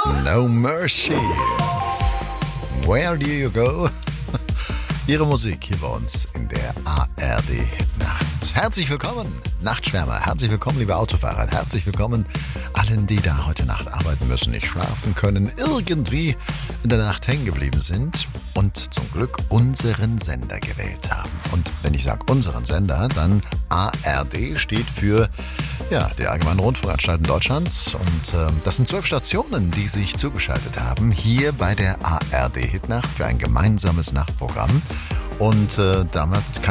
No Mercy. Where do you go? Ihre Musik hier bei uns in der ARD-Hitnacht. Herzlich willkommen, Nachtschwärmer. Herzlich willkommen, liebe Autofahrer. Herzlich willkommen allen, die da heute Nacht arbeiten müssen, nicht schlafen können, irgendwie in der Nacht hängen geblieben sind und zum Glück unseren Sender gewählt haben. Und wenn ich sage unseren Sender, dann ARD steht für die Allgemeinen Rundfunkanstalten Deutschlands. Und das sind 12 Stationen, die sich zugeschaltet haben, hier bei der ARD-Hitnacht für ein gemeinsames Nachtprogramm. Und damit kann